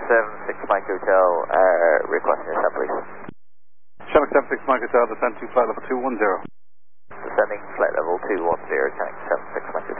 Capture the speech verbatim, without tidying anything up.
seven six Mike Hotel, uh, requesting a please. Shamrock seven six Mike Hotel, descend to flight level two one zero. Descending flight level two one zero, tank seven six Mike Hotel.